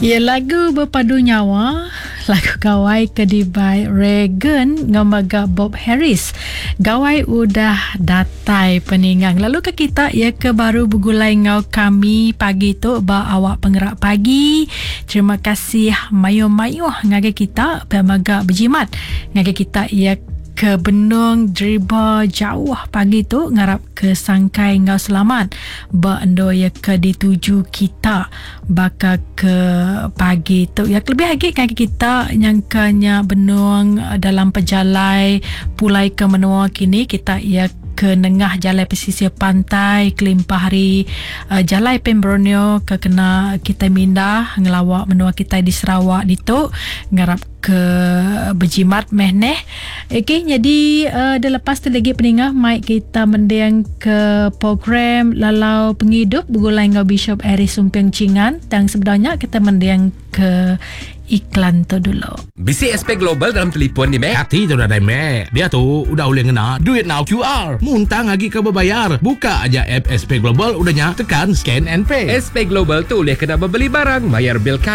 Ya, lagu berpadu nyawa, lagu gawai Kedibai Reagan ngamaga Bob Harris. Gawai udah datai peningang. Lalu ke kita ya ke baru bergulai ngau kami pagi tu ba awak penggerak pagi. Terima kasih mayuh-mayuh ngage kita pemaga berjimat. Ngage kita ya ke Benung Driba jauh pagi tu ngarap ke Sangkai ngau selamat ba endo ya ke dituju kita baka ke pagi tu ya lebih lagi kaki kita nyangkanya Benung dalam pejalai pulai ke menua kini kita ya ke nengah jalan pesisir pantai kelimpah hari jalan Pembronio ke kena kita mindah ngelawak menua kita di Sarawak ditu ngarap ke berjimat mehneh. Okay, jadi dah lepas tu lagi peningah mic kita mendiang ke program Lalau Penghidup bergulai ngau Bishop Aris Sumpiang Cingan dan sebenarnya kita mendiang ke iklan tu dulu. Bisi SP Global dalam telefon ni, Mek. Hati tu dah dah, Mek. Dia tu udah boleh ngena Duit Now QR. Muntang lagi ke berbayar. Buka aja app SP Global udahnya tekan scan and pay. SP Global tu boleh kena membeli barang, bayar bil